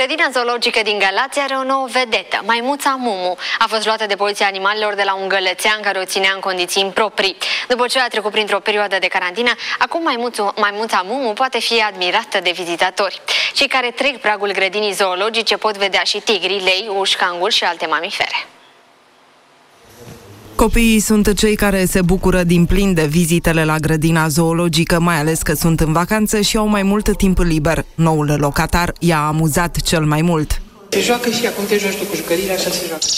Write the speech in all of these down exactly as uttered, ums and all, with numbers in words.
Grădina zoologică din Galați are o nouă vedetă. Maimuța Mumu a fost luată de Poliția Animalelor de la un gălățean care o ținea în condiții improprii. După ce a trecut printr-o perioadă de carantină, acum maimuțul, maimuța Mumu poate fi admirată de vizitatori. Cei care trec pragul grădinii zoologice pot vedea și tigri, lei, uși, canguri și alte mamifere. Copiii sunt cei care se bucură din plin de vizitele la grădina zoologică, mai ales că sunt în vacanță și au mai mult timp liber. Noul locatar i-a amuzat cel mai mult. Se joacă și ea, cum te joci tu cu jucăriile, așa se joacă.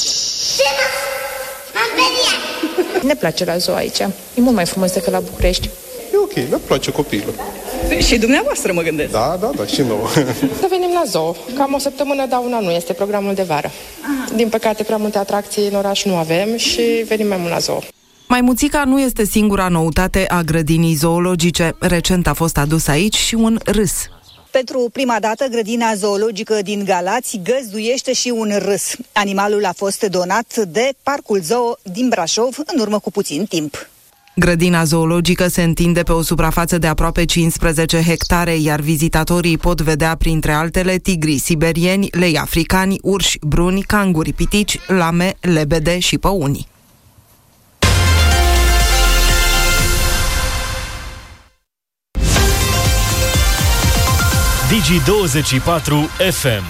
Ne place la zoo aici. E mult mai frumos decât la București. E ok, ne place copiilor. Și dumneavoastră, mă gândesc. Da, da, da, și nouă. Să venim la zoo. Cam o săptămână, dar una nu este programul de vară. Din păcate, prea multe atracții în oraș nu avem și venim mai mult la zoo. Maimuțica nu este singura noutate a grădinii zoologice. Recent a fost adus aici și un râs. Pentru prima dată, grădina zoologică din Galați găzduiește și un râs. Animalul a fost donat de Parcul Zoo din Brașov în urmă cu puțin timp. Grădina zoologică se întinde pe o suprafață de aproape cincisprezece hectare, iar vizitatorii pot vedea, printre altele, tigri siberieni, lei africani, urși bruni, canguri pitici, lame, lebede și păuni. Digi douăzeci și patru F M.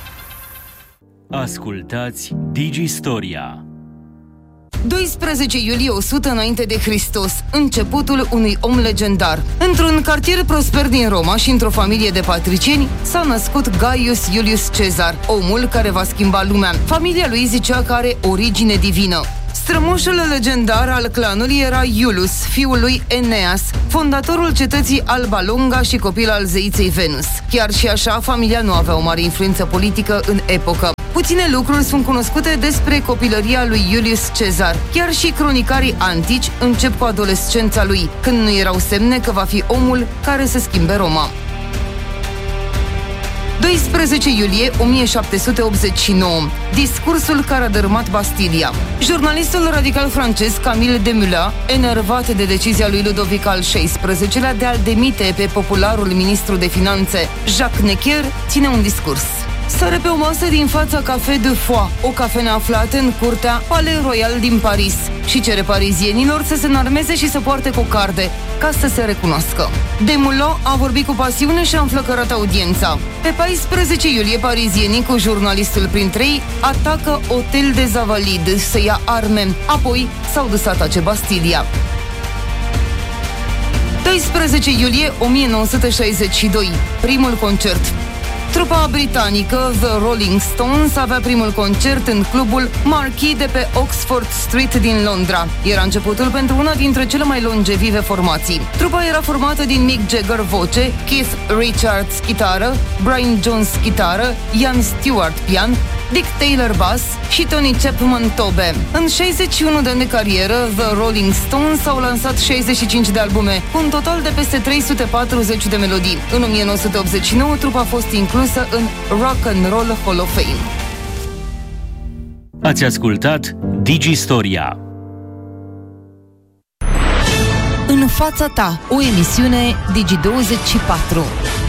Ascultați Digi Storia. doisprezece iulie o sută înainte de Hristos, începutul unui om legendar. Într-un cartier prosper din Roma și într-o familie de patricieni s-a născut Gaius Iulius Cezar, omul care va schimba lumea. Familia lui zicea că are origine divină. Strămoșul legendar al clanului era Iulus, fiul lui Eneas, fondatorul cetății Alba Longa și copil al zeiței Venus. Chiar și așa, familia nu avea o mare influență politică în epocă. Puține lucruri sunt cunoscute despre copilăria lui Iulius Cezar. Chiar și cronicarii antici încep cu adolescența lui, când nu erau semne că va fi omul care să schimbe Roma. doisprezece iulie o mie șapte sute optzeci și nouă. Discursul care a dărâmat Bastilia. Jurnalistul radical francez Camille Desmoulins, enervat de decizia lui Ludovic al șaisprezecelea de a-l demite pe popularul ministru de finanțe Jacques Necker, ține un discurs. Sare pe o masă din fața Café de Foix, o cafenea aflată în curtea Palais Royal din Paris, și cere parizienilor să se înarmeze și să poarte cocarde, ca să se recunoască. Desmoulins a vorbit cu pasiune și a înflăcărat audiența. Pe paisprezece iulie, parizienii, cu jurnalistul printre ei, atacă Hotel des Invalides să ia arme. Apoi s-au dus să atace Bastilia. doisprezece iulie o mie nouă sute șaizeci și doi. Primul concert. Trupa britanică The Rolling Stones avea primul concert în clubul Marquee de pe Oxford Street din Londra. Era începutul pentru una dintre cele mai longevive formații. Trupa era formată din Mick Jagger voce, Keith Richards chitară, Brian Jones chitară, Ian Stewart pian, Dick Taylor bass și Tony Chapman tobe. În șaizeci și unu de ani de carieră, The Rolling Stones au lansat șaizeci și cinci de albume, cu un total de peste trei sute patruzeci de melodii. În o mie nouă sute optzeci și nouă, trupa a fost inclusă în Rock and Roll Hall of Fame. Ați ascultat Digi Storia. În fața ta, o emisiune Digi douăzeci și patru.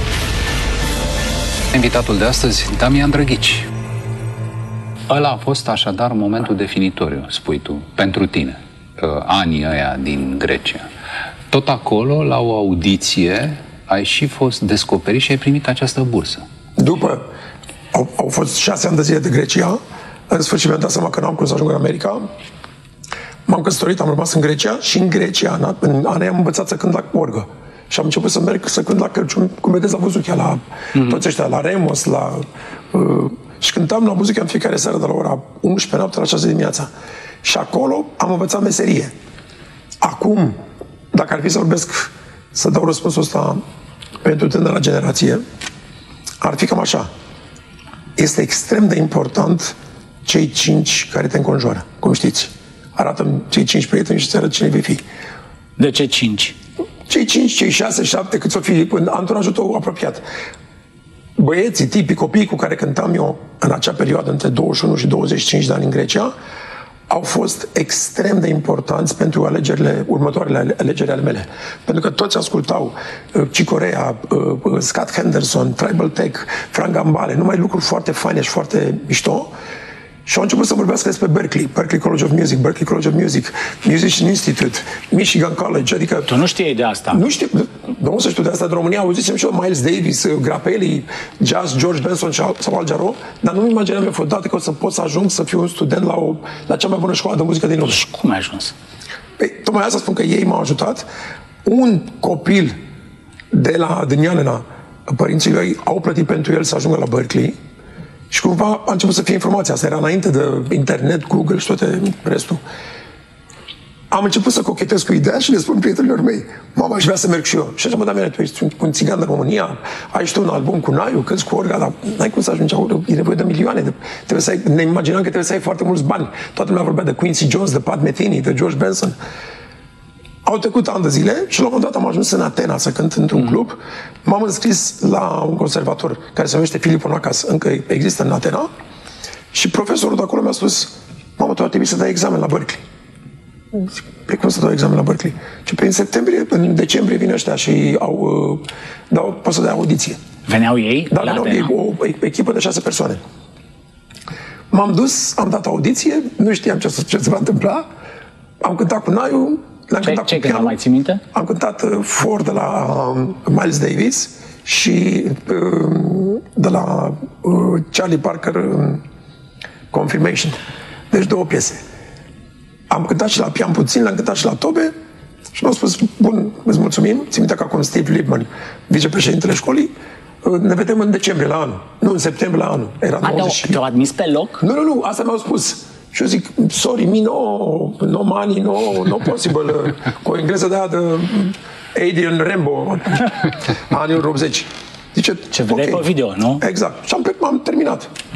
Invitatul de astăzi, Damian Drăghici. Ăla a fost așadar momentul definitoriu, spui tu, pentru tine, anii ăia din Grecia. Tot acolo, la o audiție, ai și fost descoperit și ai primit această bursă. După, au, au fost șase ani de zile de Grecia, în sfârșit mi-am dat seama că n-am cum să ajung în America. M-am căsătorit, am rămas în Grecia și în Grecia, în anii am învățat să cânt la orgă. Și am început să merg să cânt la Crăciun, cum vedeți la Buzuchea, la mm-hmm. toți ăștia, la Remos, la... Uh, și cântam la Buzuchea în fiecare seară de la ora unsprezece noapte la șase dimineața. Și acolo am învățat meserie. Acum, dacă ar fi să vorbesc, să dau răspunsul ăsta pentru tânăra generație, ar fi cam așa. Este extrem de important cei cinci care te înconjoară, cum știți. Arată cei cinci prieteni și îți arăt cine vei fi. De ce cinci? Cei cinci, cei șase, șapte, cât o fi în anturajul tău apropiat. Băieții, tipii, copiii cu care cântam eu în acea perioadă între douăzeci și unu și douăzeci și cinci de ani în Grecia, au fost extrem de importanți pentru alegerile, următoarele alegeri ale mele. Pentru că toți ascultau uh, Chick Corea, uh, Scott Henderson, Tribal Tech, Frank Gambale, numai lucruri foarte faine și foarte mișto. Și au început să vorbească despre Berkeley, Berkeley College of Music, Berkeley College of Music, Musician Institute, Michigan College, adică... Tu nu știi de asta? Nu știu, nu să știu de asta, de România auzisem și eu Miles Davis, Grappelli, Jazz, George Benson sau Al Jarreau, dar nu-mi imaginam eu vreodată că o să pot să ajung să fiu un student la, o, la cea mai bună școală de muzică din lume. Și cum ai ajuns? Păi, tocmai asta spun că ei m-au ajutat. Un copil de la Dânianena, părinții lui au plătit pentru el să ajungă la Berkeley. Și cumva a început să fie informația asta. Era înainte de internet, Google și toate restul. Am început să cochetez cu ideea și le spun prietenilor mei, mama, aș vrea să merg și eu. Și așa, mă, Damiane, tu ești un țigan de România, ai și tu un album cu Naiu, cânti cu Orga, dar n-ai cum să ajungi acolo, e nevoie de milioane. De, trebuie să ai, ne imaginam că trebuie să ai foarte mulți bani. Toată lumea vorbea de Quincy Jones, de Pat Metheny, de George Benson. Au trecut ani de zile și la un moment dat am ajuns în Atena să cânt într-un mm. club. M-am înscris la un conservator care se numește Filip Onacas, încă există în Atena, și profesorul de acolo mi-a spus, mamă, tu ar trebui să dai examen la Berkeley. Zic, pe cum să dau examen la Berkeley? Și pe în septembrie, în decembrie vin ăștia și au, uh, dau, pot să dea audiție. Veneau ei? Da, veneau ei, o, o echipă de șase persoane. M-am dus, am dat audiție, nu știam ce, ce se va întâmpla, am cântat cu Naiu. Ce, ce cântat, mai ții minte? Am cântat uh, Ford de la uh, Miles Davis și uh, de la uh, Charlie Parker uh, Confirmation. Deci două piese. Am cântat și la pian puțin, l-am cântat și la tobe și mi-au spus, bun, îți mulțumim. Țin minte că acum Steve Liebman, vicepreședintele școlii, uh, ne vedem în decembrie la anul. Nu, în septembrie la anul. Era nouăzeci. Te-au admis pe loc? Nu, nu, nu, asta mi-au spus. Și eu zic, sorry, me no, no money, no, no possible, cu o engleză de aia de Adrian Rambo, anii optzeci. Zice, ce vedeai okay. Pe video, nu? Exact. Și am, am terminat.